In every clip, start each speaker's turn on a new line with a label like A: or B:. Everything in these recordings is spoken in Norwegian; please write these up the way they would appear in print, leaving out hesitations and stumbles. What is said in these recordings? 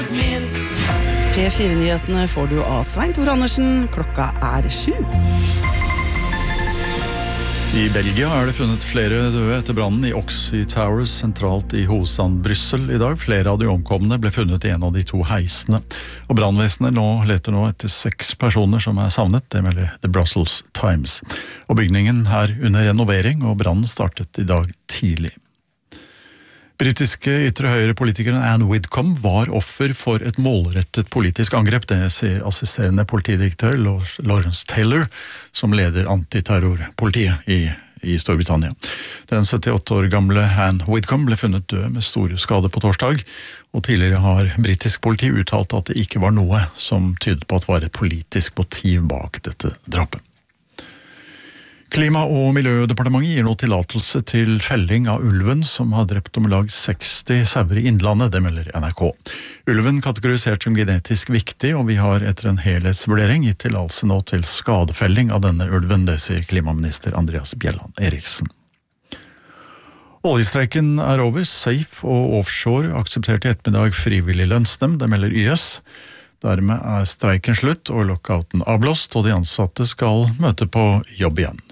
A: P4-nyhetene får du av Svein Tore Andersen. Klokka 7.
B: I Belgia det funnet flere døde etter brannen i Oxy Towers sentralt i hovedstaden Brussel i dag. Flere av de omkomne ble funnet i en av de 2 heisene. Og brannvesenet leter nå etter 6 personer som savnet, det melder The Brussels Times. Og bygningen under renovering, og brannen startet i dag tidlig. Britiske ytre høyre politikeren Anne Widdecombe var offer for et målrettet politisk angrep, det sier assisterende politidirektør Lawrence Taylor, som leder antiterrorpolitiet i Storbritannia. Den 78 år gamle Anne Widdecombe ble funnet død med store skader på torsdag, og tidligere har britisk politi uttalt at det ikke var noe som tydet på at det var et politisk motiv bak dette drapet. Klima- og miljødepartementet gir nå tillatelse til felling av ulven som har drept om lag 60 sauer i Innlandet, det melder NRK. Ulven kategorisert som genetisk viktig, og vi har etter en helhetsvurdering gitt tillatelse nå til skadefelling av denne ulven, det sier klimaminister Andreas Bjelland Eriksen. Oljestreiken over, Safe og Offshore aksepterte i ettermiddag frivillig lønnsnemnd, det melder YS. Dermed streiken slutt og lockouten avblåst, og de ansatte skal møte på jobb igjen.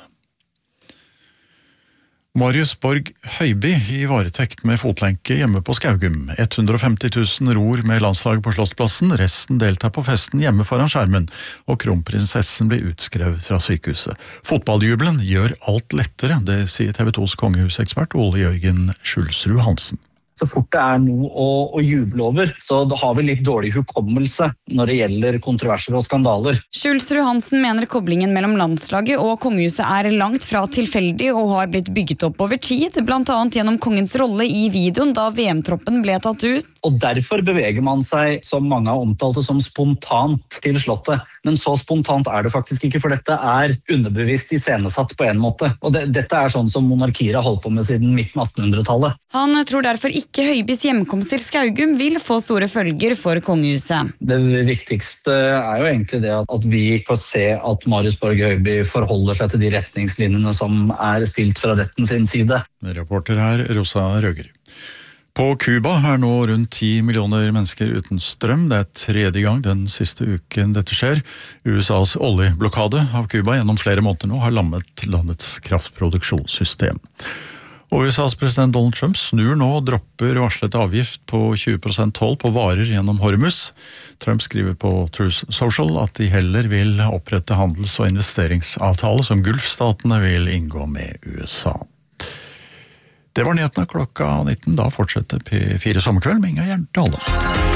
B: Marius Borg Høiby i varetekt med fotlenke hjemme på Skaugum. 150 000 ror med landslag på Slottsplassen, resten deltar på festen hjemme foran skjermen, og kronprinsessen blir utskrevet fra sykehuset. Fotballjubelen gjør alt lettere, det sier TV 2s kongehusekspert Ole Jørgen Skjulsrud Hansen.
C: Så fort det noe å juble over, så da har vi litt dårlig hukommelse når det gjelder kontroverser og skandaler.
D: Skjulsrud Hansen mener koblingen mellom landslaget og kongehuset langt fra tilfeldig og har blitt bygget opp over tid, blant annet gjennom kongens rolle i videoen da VM-troppen ble tatt ut.
C: Og derfor beveger man seg, som mange har omtalt det, som spontant til slottet. Men så spontant det faktisk ikke, for dette underbevisst iscenesatt på en måte. Og dette sånn som monarkier har holdt på med siden midten 1800-tallet.
D: Han tror derfor ikke Høibys hjemkomst til Skaugum vil få store følger for kongehuset.
C: Det viktigste jo egentlig det at vi får se at Marius Borg Høiby forholder seg til de retningslinjene som stilt fra retten sin side.
B: Reporter her, Rosa Røger. På Cuba nå rundt 10 millioner mennesker uten strøm. Det 3. gang den siste uken dette skjer. USAs oljeblokade av Cuba gjennom flere måneder nå har lammet landets kraftproduksjonssystem. Og USAs president Donald Trump snur nå og dropper varslet avgift på 20% toll på varer gjennom Hormuz. Trump skriver på Truth Social at de heller vil opprette handels- og investeringsavtale som Gulfstatene vil inngå med USA. Det var nyhetene klokka 19. Da fortsetter P4 Sommerkveld med Inga Hjertedal.